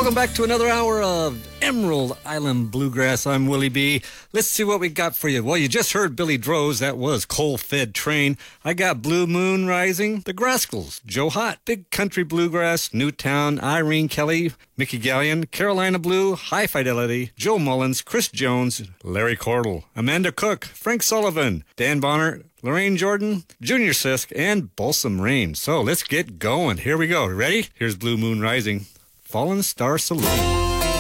Welcome back to another hour of Emerald Island Bluegrass. I'm Willie B. Let's see what we got for you. Well, you just heard Billy Droz. That was Coal-Fed Train. I got Blue Moon Rising, The Grascals, Joe Hott, Big Country Bluegrass, Newtown, Irene Kelly, Mickey Gallion, Carolina Blue, High Fidelity, Joe Mullins, Chris Jones, Larry Cordell, Amanda Cook, Frank Sullivan, Dan Bonner, Lorraine Jordan, Junior Sisk, and Balsam Rain. So let's get going. Here we go. Ready? Here's Blue Moon Rising, Fallen Star Saloon.